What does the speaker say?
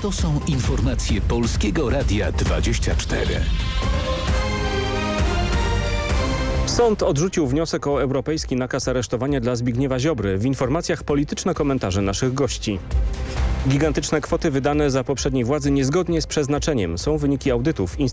To są informacje Polskiego Radia 24. Sąd odrzucił wniosek o europejski nakaz aresztowania dla Zbigniewa Ziobry. W informacjach polityczne komentarze naszych gości. Gigantyczne kwoty wydane za poprzedniej władzy niezgodnie z przeznaczeniem są wyniki audytów